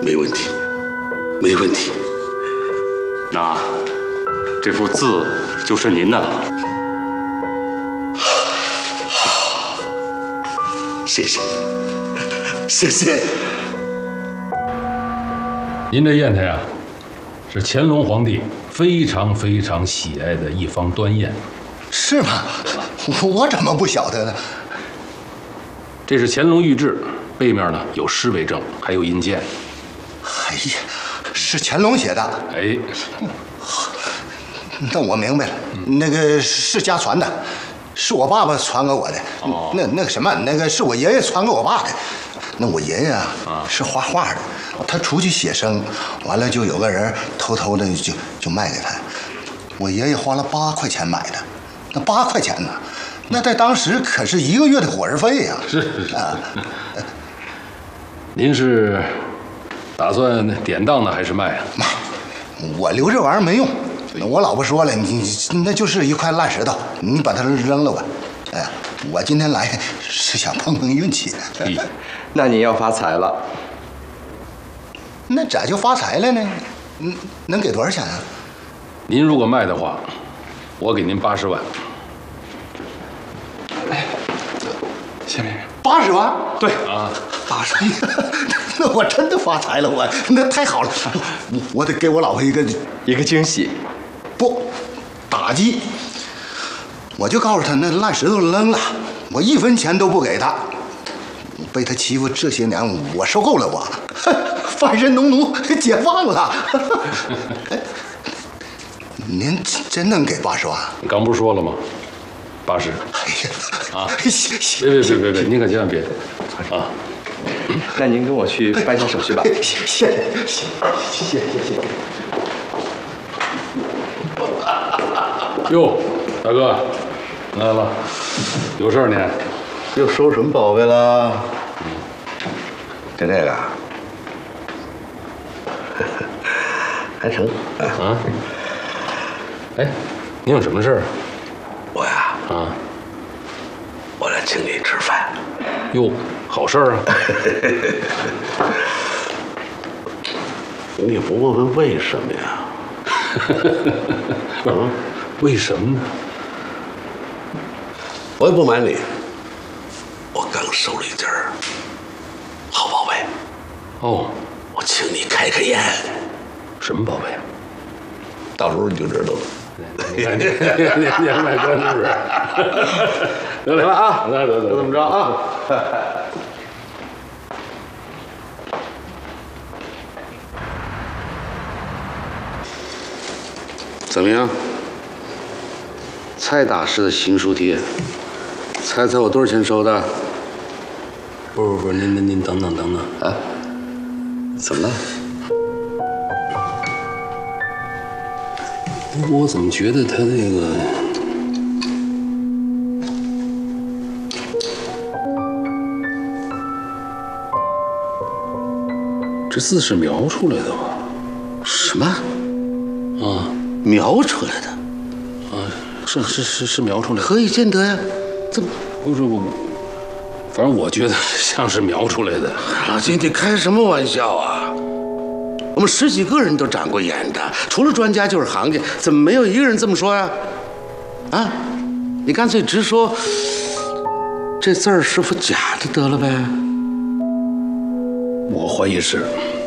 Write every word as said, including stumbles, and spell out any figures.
没问题，没问题。 那这幅字就是您的了。 谢谢，谢谢。 您这砚台呀，是乾隆皇帝非常非常喜爱的一方端砚。 是吗？我怎么不晓得呢？ 这是乾隆御制，背面呢有诗为证，还有印鉴。 哎呀，是乾隆写的。 哎， 那我明白了，那个是家传的，是我爸爸传给我的。 哦， 那那个什么，那个是我爷爷传给我爸的。那我爷爷啊，啊是画画的，他出去写生，完了就有个人偷偷的就就卖给他。我爷爷花了八块钱买的，那八块钱呢，那在当时可是一个月的伙食费呀。 是是是。啊，您是打算典当呢，还是卖啊？ 妈，我留这玩意儿没用。我老婆说了，你那就是一块烂石头，你把它扔了吧。哎，我今天来是想碰碰运气。 那你要发财了。 那咋就发财了呢？嗯，能给多少钱啊？ 您如果卖的话，我给您八十万。 哎，下面八十万？ 对啊， 八十万。那我真的发财了，我那太好了，我我得给我老婆一个一个惊喜。 不，打击。我就告诉他，那烂石头扔了，我一分钱都不给他。被他欺负这些年，我受够了，我翻身农奴解放了。您真能给八十万？ 你刚不是说了吗？八十。 哎呀， 啊！ 谢谢， 别别别别别，您可千万别啊！ 那您跟我去办一下手续吧。 谢谢谢谢谢谢谢谢。 哟，大哥，来了，有事儿呢？ 又收什么宝贝了？就这个，还成啊？哎，您有什么事儿？ 我呀， 啊， 我来请你吃饭。 哟，好事儿啊！ 你不问问为什么呀？ 啊，为什么呢？ 我也不瞒你，我刚收了一件好宝贝。 哦， 我请你开开眼。 什么宝贝啊？ 到时候你就知道了。 你看，你你你买哥是不是？得了啊，得得得， 就这么着啊。怎么样？蔡大师的新书帖，猜猜我多少钱收的？ 不不不，您您您等等等等啊！怎么了？ 不过我怎么觉得他这个这字是描出来的吧？ 什么？ 啊， 描出来的？ 啊，是是是是描出来的。 何以见得呀？这不是我，反正我觉得像是描出来的。 老金，你开什么玩笑啊？我们十几个人都长过眼的，除了专家就是行家，怎么没有一个人这么说呀？啊，你干脆直说，这字儿是副假的得了呗。 我怀疑是。